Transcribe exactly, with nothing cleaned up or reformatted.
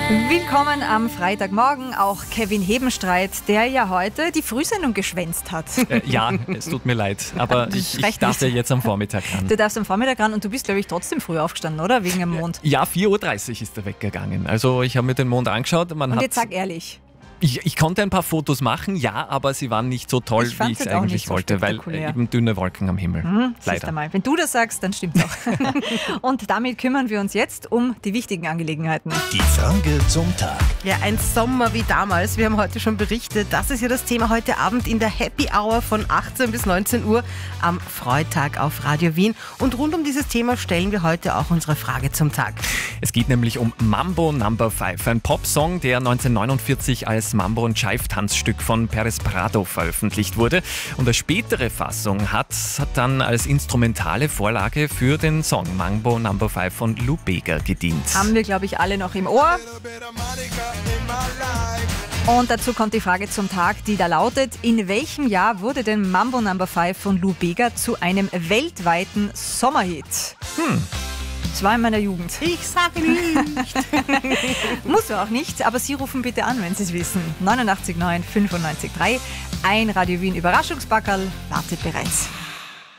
Willkommen am Freitagmorgen, auch Kevin Hebenstreit, der ja heute die Frühsendung geschwänzt hat. Äh, ja, es tut mir leid, aber ich, ich darf ja jetzt am Vormittag ran. Du darfst am Vormittag ran und du bist, glaube ich, trotzdem früh aufgestanden, oder? Wegen dem Mond. Ja, vier Uhr dreißig ist er weggegangen. Also ich habe mir den Mond angeschaut. Man Und hat, jetzt sag ehrlich. ich, ich konnte ein paar Fotos machen, ja, aber sie waren nicht so toll, Ich fand's wie ich es jetzt auch eigentlich nicht so wollte, weil spektakulär. äh, eben dünne Wolken am Himmel. Hm, siehst Leider. du mal. Wenn du das sagst, dann stimmt's auch. Und damit kümmern wir uns jetzt um die wichtigen Angelegenheiten. Die Frage zum Tag. Ja, ein Sommer wie damals. Wir haben heute schon berichtet. Das ist ja das Thema heute Abend in der Happy Hour von achtzehn bis neunzehn Uhr am Freitag auf Radio Wien. Und rund um dieses Thema stellen wir heute auch unsere Frage zum Tag. Es geht nämlich um Mambo Number Five, ein Popsong, der neunzehnhundertneunundvierzig als Mambo- und Jive-Tanzstück von Perez Prado veröffentlicht wurde. Und eine spätere Fassung hat, hat dann als instrumentale Vorlage für den Song Mambo Number Five von Lou Bega gedient. Haben wir, glaube ich, alle noch im Ohr. Und dazu kommt die Frage zum Tag, die da lautet: In welchem Jahr wurde denn Mambo Number Five von Lou Bega zu einem weltweiten Sommerhit? Hm. Das war in meiner Jugend. Ich sage nicht. Musst du auch nicht, aber Sie rufen bitte an, wenn Sie es wissen. neunundachtzig neun fünfundneunzig drei. Ein Radio Wien Überraschungspackerl wartet bereits.